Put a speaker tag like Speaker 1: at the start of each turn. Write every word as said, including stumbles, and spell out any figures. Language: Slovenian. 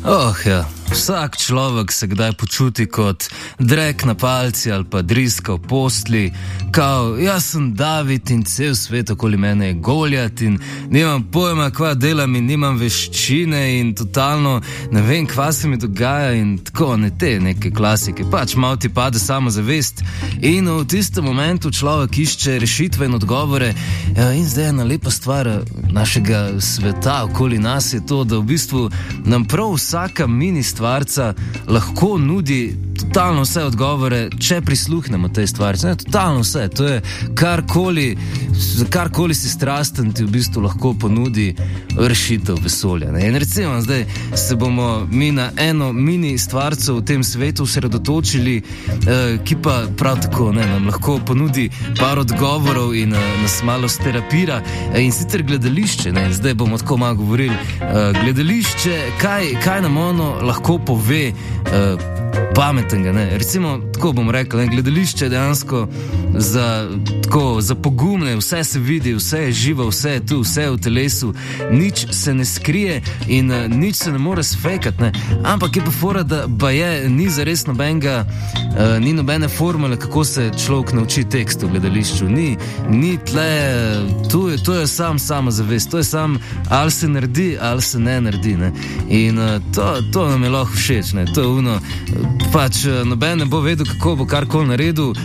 Speaker 1: Oh, ja. Vsak človek se kdaj počuti kot drek na palci ali pa driska v postli, kao, jaz sem David in cel svet okoli mene je Goljat in nimam pojma, kva delam in nimam veščine in totalno ne vem, kva se mi dogaja in tako, ne te neke klasike, pač malo ti pade samozavest in v tistem momentu človek išče rešitve in odgovore in zdaj ena lepa stvar našega sveta okoli nas je to, da v bistvu nam prav vsaka mini stvarca lahko nudi totalno vse odgovore, če prisluhnemo tej stvarci. Ne, totalno vse. To je karkoli, karkoli si strasten, ti v bistvu lahko ponudi rešitev vesolja. Ne. In recimo zdaj se bomo mi na eno mini stvarco v tem svetu osredotočili, eh, ki pa prav tako ne, nam lahko ponudi par odgovorov in eh, nas malo sterapira. Eh, in sicer gledališče. Ne. Zdaj bomo tako malo govorili. Eh, gledališče, kaj, kaj nam ono lahko pove uh, pametnega, ne. Recimo, tako bom rekel, ne, gledališče je dejansko za, tako, za pogumne, vse se vidi, vse je živo, vse je tu, vse je v telesu, nič se ne skrije in uh, nič se ne more sfejkati, ne. Ampak je pa fora, da ba je, ni zares nobenega, uh, ni nobene formule, kako se človek nauči tekst v gledališču, ni, ni tle, tu je, to je sam samozavest, to je sam, ali se naredi, ali se ne naredi, ne. In uh, to, to nam je lahko všeč, ne, to je uno, pač noben ne bo vedel, kako bo karkoli naredil,